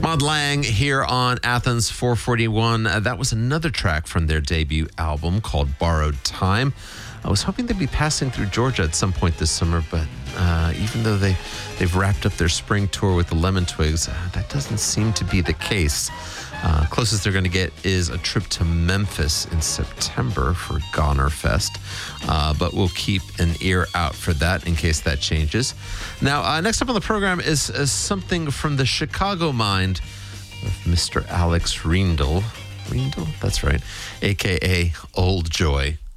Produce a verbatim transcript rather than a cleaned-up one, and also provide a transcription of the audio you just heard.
Mod Lang here on Athens four forty-one. Uh, that was another track from their debut album called Borrowed Time. I was hoping they'd be passing through Georgia at some point this summer, but uh, even though they, they've wrapped up their spring tour with the Lemon Twigs, uh, that doesn't seem to be the case. Uh, closest they're going to get is a trip to Memphis in September for Goner Fest. Uh, but we'll keep an ear out for that in case that changes. Now, uh, next up on the program is, is something from the Chicago mind of Mister Alex Riendel. Riendel? That's right. A K A Old Joy.